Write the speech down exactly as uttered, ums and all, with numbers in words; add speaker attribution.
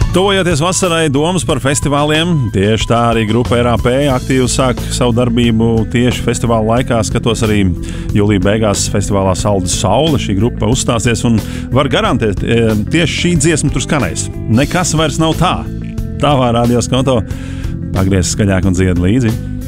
Speaker 1: Tuvojoties vasarai, domas par festivāliem. Tieši tā arī grupa R A P aktīvi sāk savu darbību tieši festivāla laikā. Skatos arī jūlija beigās festivālā Saldus Saule. Šī grupa uzstāsies un var garantēt, tieši šī dziesma tur skanēs. Nekas vairs nav tā. Tavā radios konto. Pagriez skaļāk un dzied līdzi.